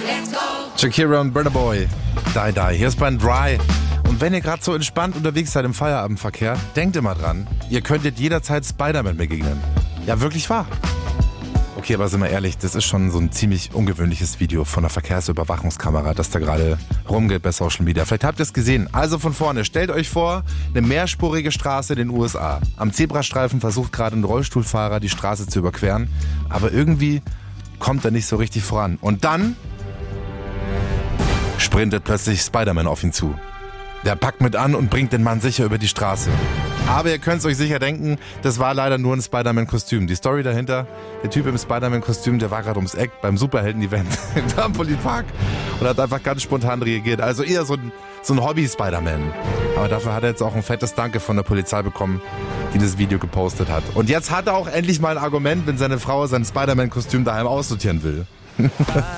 Shakira und Burna Boy. Die, die. Hier ist Band Dry. Und wenn ihr gerade so entspannt unterwegs seid im Feierabendverkehr, denkt immer dran, ihr könntet jederzeit Spider-Man begegnen. Ja, wirklich wahr. Okay, aber sind wir ehrlich, das ist schon so ein ziemlich ungewöhnliches Video von einer Verkehrsüberwachungskamera, das da gerade rumgeht bei Social Media. Vielleicht habt ihr es gesehen. Also von vorne, stellt euch vor, eine mehrspurige Straße in den USA. Am Zebrastreifen versucht gerade ein Rollstuhlfahrer, die Straße zu überqueren. Aber irgendwie kommt er nicht so richtig voran. Und dann sprintet plötzlich Spider-Man auf ihn zu. Der packt mit an und bringt den Mann sicher über die Straße. Aber ihr könnt es euch sicher denken, das war leider nur ein Spider-Man-Kostüm. Die Story dahinter, der Typ im Spider-Man-Kostüm, der war gerade ums Eck beim Superhelden-Event im Trampolinpark und hat einfach ganz spontan reagiert. Also eher so ein Hobby-Spider-Man. Aber dafür hat er jetzt auch ein fettes Danke von der Polizei bekommen, die das Video gepostet hat. Und jetzt hat er auch endlich mal ein Argument, wenn seine Frau sein Spider-Man-Kostüm daheim aussortieren will.